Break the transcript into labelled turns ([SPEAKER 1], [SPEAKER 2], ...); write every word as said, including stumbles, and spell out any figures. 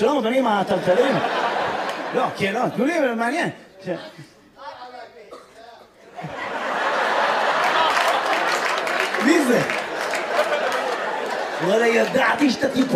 [SPEAKER 1] שלום, אדוני, עם הטלטלים. לא, כן, לא, תנו לי, מעניין. מי זה? וואלה, ידעתי שאתה תיפול.